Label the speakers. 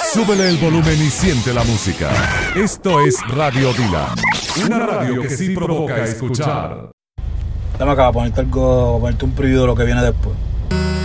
Speaker 1: Súbele el volumen y siente la música. Esto es Radio Dylan, una radio que sí provoca escuchar.
Speaker 2: Dame acá, ponerte algo, ponerte un preview de lo que viene después.